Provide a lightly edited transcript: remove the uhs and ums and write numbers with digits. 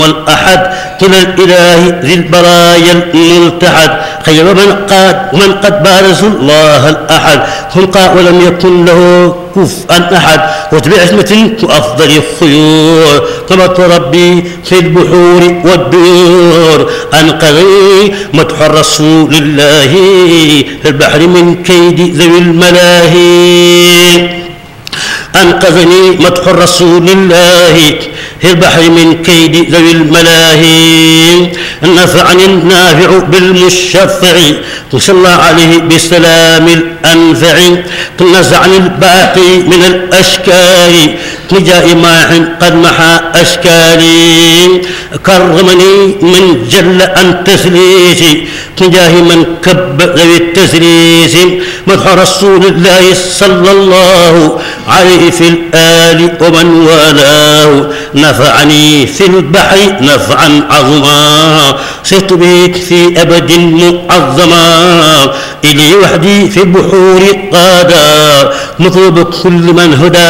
ثم الأحد كلا الإله ذي البرايا الملتحد خير من قد بارز الله الأحد خلقا ولم يكن له كفءا أحد وبعصمة وأفضل الخيور طبت ربي في البحور والديور أنقذني مدح رسول الله في البحر من كيد ذوي الملاهي أنقذني مدح رسول الله في البحر من كيد ذوي الملاهي نفعني النافع بالمشفع صلى عليه بسلام الأنفع نزعني الباقي من الأشكال نجاء ماح قد محى أشكالي كرمني من جل عن تسليسي نجاه من كب ذوي التسليس مدح رسول الله صلى الله عليه في الآل ومن والاه نفعني في البحر نفعا عظما صرت بك في أبد معظما إلي وحدي في البحور قادا مطلب كل من هدى